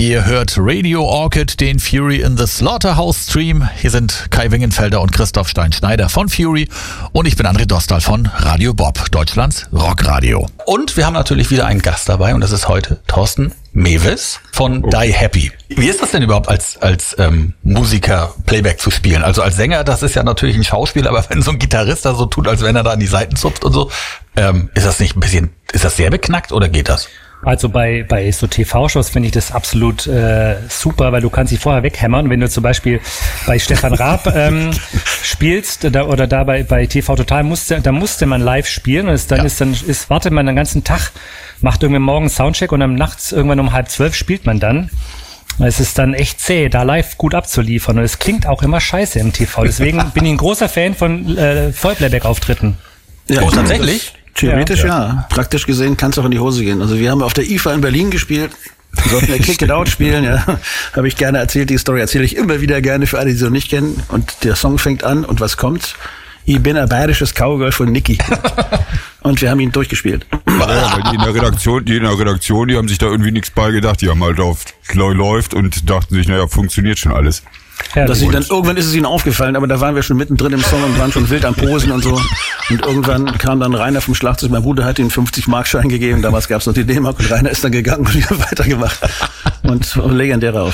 Ihr hört Radio Orchid, den Fury in the Slaughterhouse Stream. Hier sind Kai Wingenfelder und Christoph Stein-Schneider von Fury und ich bin André Dostal von Radio Bob, Deutschlands Rockradio. Und wir haben natürlich wieder einen Gast dabei und das ist heute Thorsten Mewes von Die Happy. Wie ist das denn überhaupt als Musiker Playback zu spielen? Also als Sänger, das ist ja natürlich ein Schauspiel, aber wenn so ein Gitarrist da so tut, als wenn er da an die Saiten zupft und so, ist das sehr beknackt oder geht das? Also bei so TV-Shows finde ich das absolut super, weil du kannst sie vorher weghämmern. Wenn du zum Beispiel bei Stefan Raab spielst oder da bei TV Total da musste man live spielen und wartet man den ganzen Tag, macht irgendwie morgens Soundcheck und dann nachts irgendwann um 11:30 spielt man dann. Es ist dann echt zäh, da live gut abzuliefern und es klingt auch immer scheiße im TV. Deswegen bin ich ein großer Fan von Vollplayback-Auftritten. Ja, tatsächlich? Theoretisch ja. Praktisch gesehen kann es auch in die Hose gehen. Also wir haben auf der IFA in Berlin gespielt. Wir sollten ja Kick It Out spielen, ja. Habe ich gerne erzählt. Die Story erzähle ich immer wieder gerne für alle, die sie noch nicht kennen. Und der Song fängt an und was kommt? Ich bin ein bayerisches Cowgirl von Niki. Und wir haben ihn durchgespielt. Ja, weil die in der Redaktion, die haben sich da irgendwie nichts bei gedacht. Die haben halt auf läuft und dachten sich, naja, funktioniert schon alles. Ja, irgendwann ist es ihnen aufgefallen, aber da waren wir schon mittendrin im Song und waren schon wild am Posen und so. Und irgendwann kam dann Rainer vom Schlagzeug. Mein Bruder hat ihm 50-Mark-Schein gegeben. Damals gab es noch die D-Mark und Rainer ist dann gegangen und wieder weitergemacht. Und legendärer